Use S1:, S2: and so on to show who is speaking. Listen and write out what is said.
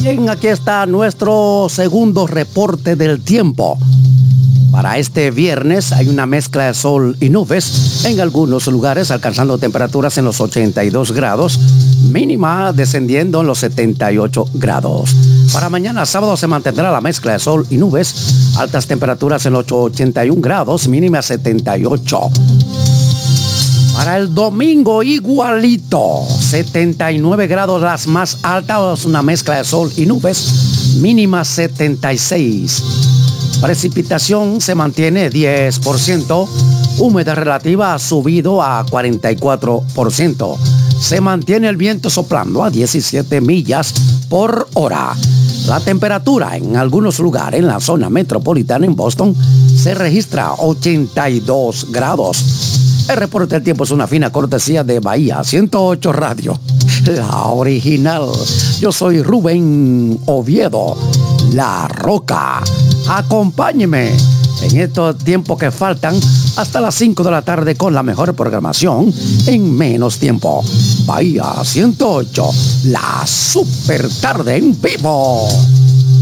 S1: Bien, aquí está nuestro segundo reporte del tiempo. Para este viernes hay una mezcla de sol y nubes en algunos lugares, alcanzando temperaturas en los 82 grados, mínima descendiendo en los 78 grados. Para mañana sábado se mantendrá la mezcla de sol y nubes, altas temperaturas en los 81 grados, mínima 78. Para el domingo igualito, 79 grados las más altas, una mezcla de sol y nubes, mínima 76. Precipitación se mantiene 10%, humedad relativa ha subido a 44%. Se mantiene el viento soplando a 17 millas por hora. La temperatura en algunos lugares en la zona metropolitana en Boston se registra 82 grados. El reporte del tiempo es una fina cortesía de Bahía 108 Radio, la original. Yo soy Rubén Oviedo, La Roca. Acompáñeme en estos tiempos que faltan hasta las 5 de la tarde con la mejor programación en menos tiempo. Bahía 108, la super tarde en vivo.